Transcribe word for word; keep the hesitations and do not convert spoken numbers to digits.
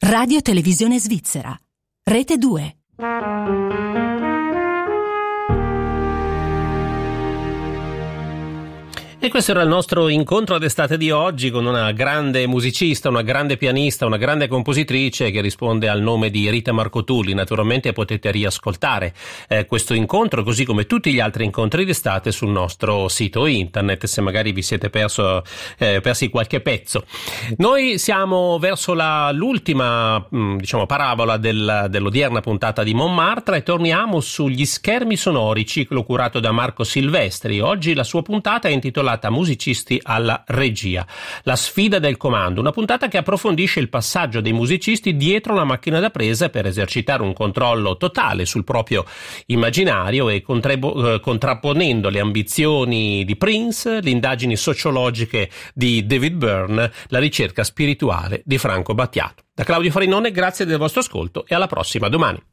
Radio Televisione Svizzera. Rete due. E questo era il nostro incontro d'estate di oggi con una grande musicista, una grande pianista, una grande compositrice che risponde al nome di Rita Marcotulli. Naturalmente potete riascoltare eh, questo incontro, così come tutti gli altri incontri d'estate, sul nostro sito internet, se magari vi siete perso, eh, persi qualche pezzo. Noi siamo verso la, l'ultima mh, diciamo parabola del, dell'odierna puntata di Montmartre e torniamo sugli schermi sonori, ciclo curato da Marco Silvestri. Oggi la sua puntata è intitolata Musicisti alla regia, la sfida del comando, una puntata che approfondisce il passaggio dei musicisti dietro la macchina da presa per esercitare un controllo totale sul proprio immaginario e contrebo- eh, contrapponendo le ambizioni di Prince, le indagini sociologiche di David Byrne, la ricerca spirituale di Franco Battiato. Da Claudio Farinone, grazie del vostro ascolto e alla prossima domani.